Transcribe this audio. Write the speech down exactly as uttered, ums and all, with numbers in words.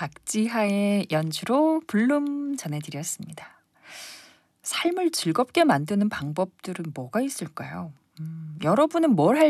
박지하의 연주로 블룸 전해드렸습니다. 삶을 즐겁게 만드는 방법들은 뭐가 있을까요? 음, 여러분은 뭘 할